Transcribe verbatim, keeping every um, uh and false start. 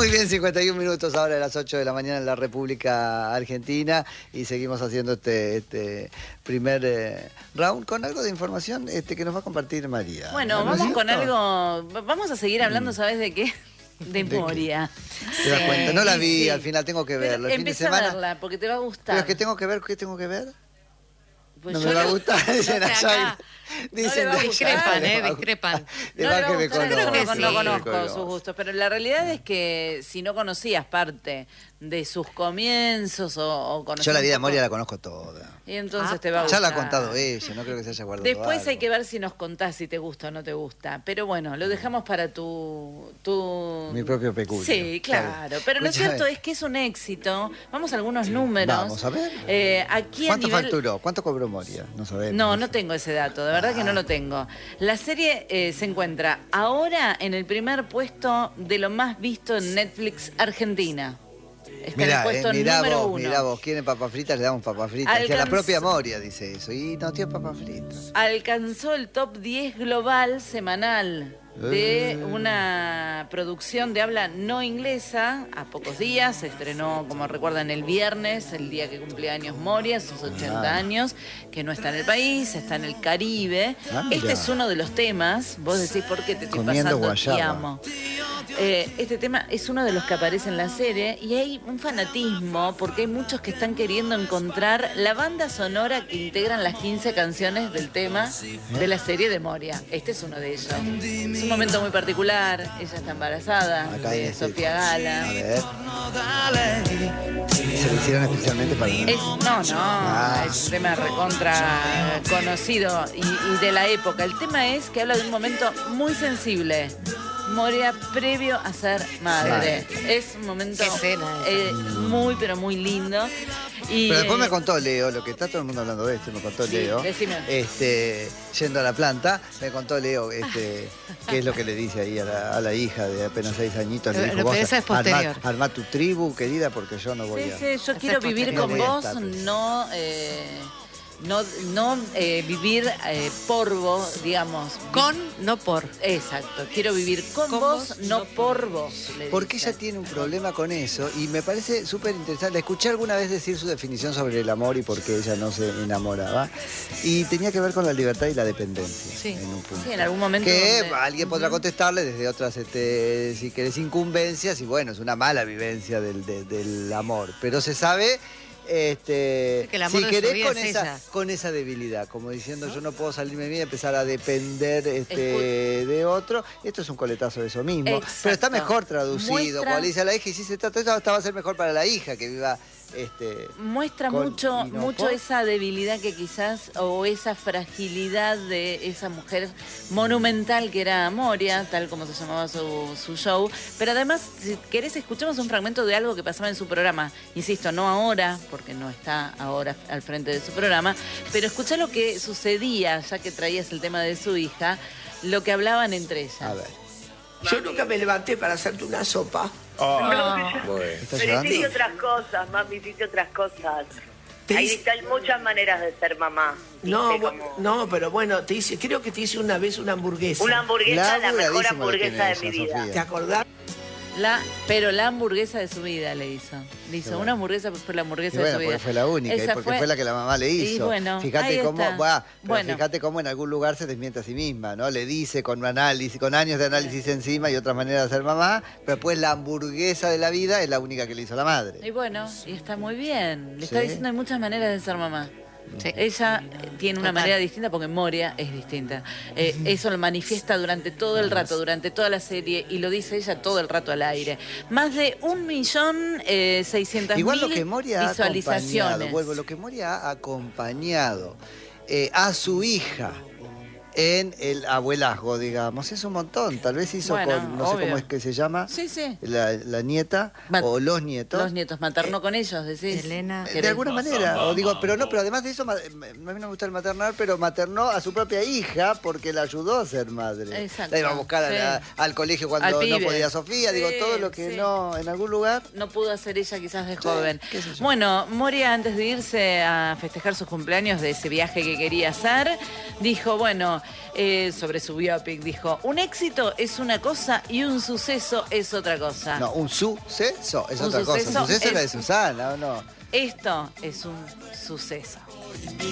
Muy bien, cincuenta y un minutos ahora de las ocho de la mañana en la República Argentina y seguimos haciendo este, este primer eh, round con algo de información este, que nos va a compartir María. Bueno, ¿No vamos es con cierto? algo, vamos a seguir hablando, ¿sabes de qué? De ¿De Moria. ¿Te das cuenta? No la vi, Sí. al final tengo que verlo. El fin de Empieza semana. a verla porque te va a gustar. Pero es que tengo que ver, ¿qué tengo que ver? Pues no yo me va a no- gustar, dicen no sé allá. acá. Dicen No le va a de gustar. allá, Discrepan, no eh, le va a discrepan. gustar. No De le más va que a me gustar, yo conozco, no, no sí, conozco me sus conozco. gustos, pero la realidad es que si no conocías parte de sus comienzos o, o conocías Yo la vida de un poco- Moria la conozco toda. y entonces Ah, te va a Ya gustar. la ha contado ella, no creo que se haya guardado Después hay algo. que ver si nos contás si te gusta o no te gusta. Pero bueno, lo dejamos para tu... tu... Mi propio peculio. Sí, claro. Pero lo Escuchame. cierto es que es un éxito. Vamos a algunos números. Vamos a ver. Eh, aquí a ¿Cuánto nivel... facturó? ¿Cuánto cobró Moria? No sabemos. No, no tengo ese dato, de verdad que no lo tengo. La serie eh, se encuentra ahora en el primer puesto de lo más visto en Netflix Argentina. Está en el Mirá, puesto eh, mirá número vos, uno. mirá vos, quieren papas fritas, le damos papas fritas. Que a la Alcanz- propia Moria dice eso. Y no tiene papas fritas. Alcanzó el top diez global semanal de Eh. una producción de habla no inglesa. A pocos días se estrenó, como recuerdan, el viernes, el día que cumplía años Moria, sus ochenta Ah. años, que no está en el país, está en el Caribe. Ah, mirá. Este es uno de los temas. Vos decís, ¿por qué te estoy Comiendo pasando? Te guayaba. amo. Eh, este tema es uno de los que aparece en la serie y hay un fanatismo porque hay muchos que están queriendo encontrar la banda sonora que integran las quince canciones del tema de la serie de Moria. Este es uno de ellos. Es un momento muy particular. Ella está embarazada Acá de hay este- Sofía Gala. A ver. Se lo hicieron especialmente para Es, no, no, Ah. es un tema recontra conocido y, y de la época. El tema es que habla de un momento muy sensible. Moria previo a ser madre. Es un momento Qué escena esa. eh, muy, pero muy lindo. Y, Pero después me eh, contó Leo, lo que está todo el mundo hablando de esto, me contó Sí, Leo. decime. Este, yendo a la planta, me contó Leo este, qué es lo que le dice ahí a la, a la hija de apenas seis añitos. Le Pero- dijo, pero vos eso es posterior. armá, armá tu tribu, querida, porque yo no voy Sí, a... sí, yo Esa quiero es vivir posterior. con No voy a vos, estar, pues. no, eh, no, no eh, vivir eh, por vos, digamos. Con, no por. Exacto, quiero vivir con, Con vos, vos, no no por vos. le Porque dice. ella tiene un problema con eso y me parece súper interesante. La escuché alguna vez decir su definición sobre el amor y por qué ella no se enamoraba. Y tenía que ver con la libertad y la dependencia. Sí. En un punto. Sí, en algún momento. Que donde- alguien podrá contestarle desde otras, este, si querés, incumbencias, y bueno, es una mala vivencia del, de- del amor. Pero se sabe, este, Sí, que el amor si de su querés, vida con es esa, ella. con esa debilidad, como diciendo yo no puedo salirme bien y empezar a depender este, de otro. Esto es un coletazo de eso mismo. Exacto. Pero está mejor traducido. Muestra- Cuando le dice a la hija, y si se trata de eso, esta va a ser mejor para la hija que viva. Este, Muestra con- mucho, y no mucho por. esa debilidad que quizás, o esa fragilidad de esa mujer monumental que era Moria, tal como se llamaba su, su show. Pero además, si querés, escuchemos un fragmento de algo que pasaba en su programa. Insisto, no ahora, porque no está ahora al frente de su programa, pero escuchá lo que sucedía, ya que traías el tema de su hija, lo que hablaban entre ellas. A ver, Yo nunca me levanté para hacerte una sopa. ¿está Pero llorando? hiciste otras cosas, mami, hiciste otras cosas. Te Ahí hice- hay muchas maneras de ser mamá. No, ¿viste? bu- Como no, pero bueno, te hice, creo que te hice una vez una hamburguesa. Una hamburguesa, la mejor Laburadísimo hamburguesa de lo mi tiene ella, vida. ¿Te acordás? La, pero la hamburguesa de su vida le hizo. Le hizo bueno. una hamburguesa, pues fue la hamburguesa Y bueno, de su vida. porque fue la única, y Esa porque fue... la que la mamá le hizo. Y bueno, fíjate ahí cómo, está. va, pero Bueno. fíjate cómo en algún lugar se desmiente a sí misma, ¿no? Le dice con análisis, con años de análisis encima y otras maneras de ser mamá, pero después la hamburguesa de la vida es la única que le hizo la madre. Y bueno, y está muy bien. Le está Sí. diciendo hay muchas maneras de ser mamá. Sí. Ella eh, tiene una Total. manera distinta porque Moria es distinta. Eh, eso lo manifiesta durante todo el rato, durante toda la serie, y lo dice ella todo el rato al aire. Más de un millón eh, seiscientas Igual lo mil que Moria ha acompañado, visualizaciones. vuelvo, lo que Moria ha acompañado eh, a su hija en el abuelazgo, digamos, es un montón. Tal vez hizo Bueno, con, no sé obvio. cómo es que se llama, Sí, sí. la, la nieta Ma- o los nietos. Los nietos, maternó con ellos, decís. Elena. Eh, De alguna manera, o digo, pero no, pero además de eso, ma- a mí no me gusta el maternar, pero maternó a su propia hija porque la ayudó a ser madre. Exacto, La iba a buscar a sí. la- al colegio cuando Al no pibe. podía Sofía, digo, Sí, todo lo que sí. no, en algún lugar. No pudo hacer ella quizás de joven. qué sé yo. Bueno, Moria, antes de irse a festejar sus cumpleaños de ese viaje que quería hacer, dijo, bueno, eh, sobre su biopic. Dijo, un éxito es una cosa y un suceso es otra cosa. No, un suceso es Un otra cosa. suceso Suceso es- era de Susana, ¿o no? Esto es un suceso.